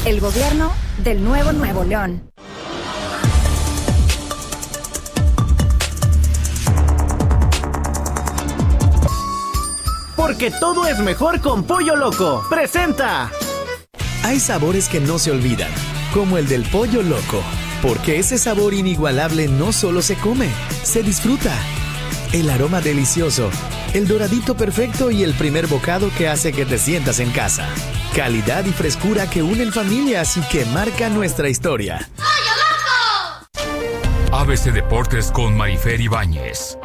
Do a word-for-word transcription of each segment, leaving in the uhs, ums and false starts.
El gobierno del nuevo Nuevo León. Porque todo es mejor con Pollo Loco. ¡Presenta! Hay sabores que no se olvidan, como el del Pollo Loco. Porque ese sabor inigualable no solo se come, se disfruta. El aroma delicioso, el doradito perfecto y el primer bocado que hace que te sientas en casa. Calidad y frescura que unen familias y que marcan nuestra historia. ¡Pollo Loco! A B C Deportes con Marifer Ibáñez.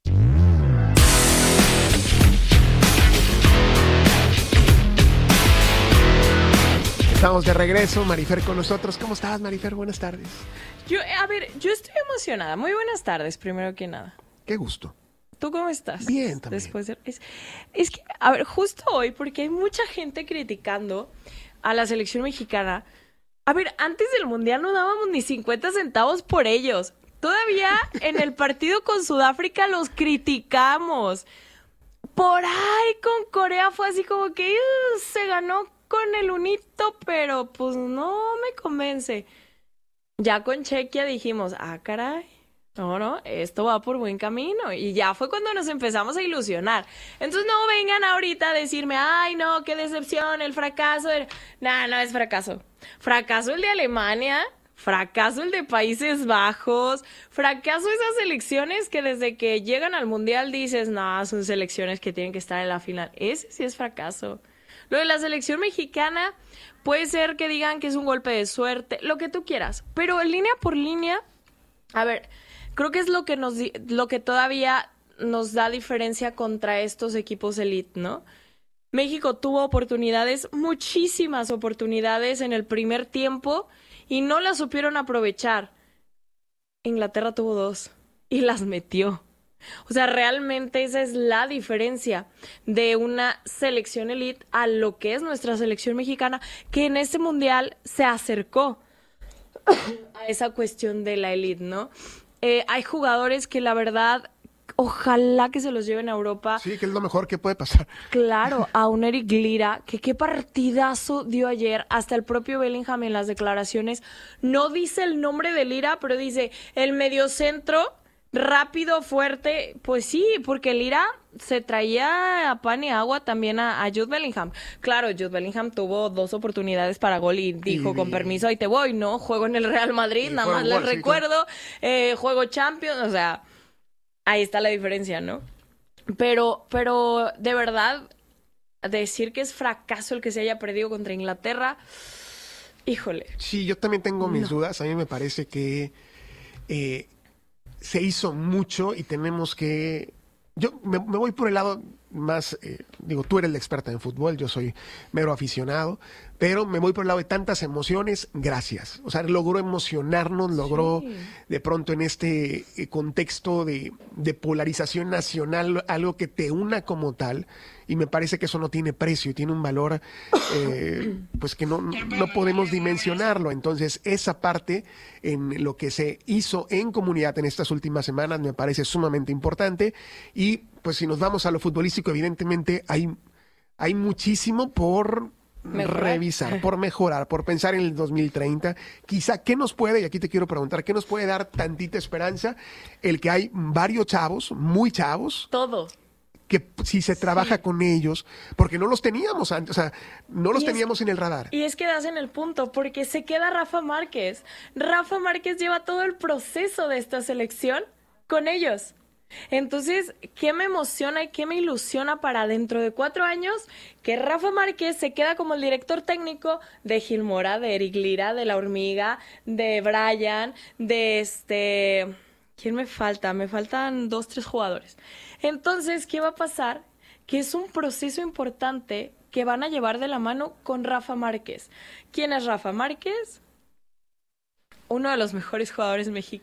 Estamos de regreso, Marifer con nosotros. ¿Cómo estás, Marifer? Buenas tardes. Yo, a ver, yo estoy emocionada. Muy buenas tardes, primero que nada. Qué gusto. ¿Tú cómo estás? Bien, también. Después de, es, es que, a ver, justo hoy, porque hay mucha gente criticando a la selección mexicana. A ver, antes del Mundial no dábamos ni cincuenta centavos por ellos. Todavía en el partido con Sudáfrica los criticamos. Por ahí con Corea fue así como que uh, se ganó con el unito, pero pues no me convence. Ya con Chequia dijimos, ah, caray, no, no, esto va por buen camino. Y ya fue cuando nos empezamos a ilusionar. Entonces no vengan ahorita a decirme, ay, no, qué decepción, el fracaso. De... No, no es fracaso. Fracaso el de Alemania, fracaso el de Países Bajos, fracaso esas selecciones que desde que llegan al Mundial dices, no, son selecciones que tienen que estar en la final. Ese sí es fracaso. Lo de la selección mexicana puede ser que digan que es un golpe de suerte, lo que tú quieras, pero línea por línea, a ver, creo que es lo que nos lo que todavía nos da diferencia contra estos equipos elite, ¿no? México tuvo oportunidades, muchísimas oportunidades en el primer tiempo y no las supieron aprovechar. Inglaterra tuvo dos y las metió. O sea, realmente esa es la diferencia de una selección elite a lo que es nuestra selección mexicana, que en este mundial se acercó a esa cuestión de la elite, ¿no? Eh, hay jugadores que la verdad, ojalá que se los lleven a Europa. Sí, que es lo mejor que puede pasar. Claro, a un Eric Lira, que qué partidazo dio ayer, hasta el propio Bellingham en las declaraciones, no dice el nombre de Lira, pero dice el mediocentro rápido, fuerte, pues sí, porque Lira se traía a pan y agua también a, a Jude Bellingham. Claro, Jude Bellingham tuvo dos oportunidades para gol y dijo, y, con permiso, ahí te voy, ¿no? Juego en el Real Madrid, nada más les gol, recuerdo, sí, eh, juego Champions, o sea, ahí está la diferencia, ¿no? Pero, pero, de verdad, decir que es fracaso el que se haya perdido contra Inglaterra, híjole. Sí, yo también tengo mis no. dudas, a mí me parece que... Eh, se hizo mucho y tenemos que... Yo me, me voy por el lado más... Eh, digo, tú eres la experta en fútbol, yo soy mero aficionado, pero me voy por el lado de tantas emociones, gracias. O sea, logró emocionarnos, logró sí. de pronto en este contexto de, de polarización nacional algo que te una como tal, y me parece que eso no tiene precio y tiene un valor eh, pues que no, no podemos dimensionarlo. Entonces esa parte en lo que se hizo en comunidad en estas últimas semanas me parece sumamente importante. Y pues si nos vamos a lo futbolístico, evidentemente hay, hay muchísimo por mejorar. revisar, por mejorar, por pensar en el dos mil treinta. Quizá, ¿qué nos puede, y aquí te quiero preguntar, qué nos puede dar tantita esperanza? El que hay varios chavos, muy chavos. Todo. Que si se trabaja sí. con ellos, porque no los teníamos antes, o sea, no los y teníamos es, en el radar. Y es que das en el punto, porque se queda Rafa Márquez. Rafa Márquez lleva todo el proceso de esta selección con ellos. Entonces, ¿qué me emociona y qué me ilusiona para dentro de cuatro años? Que Rafa Márquez se queda como el director técnico de Gil Mora, de Eric Lira, de La Hormiga, de Brian, de este... ¿Quién me falta? Me faltan dos, tres jugadores. Entonces, ¿qué va a pasar? Que es un proceso importante que van a llevar de la mano con Rafa Márquez. ¿Quién es Rafa Márquez? Uno de los mejores jugadores mexi-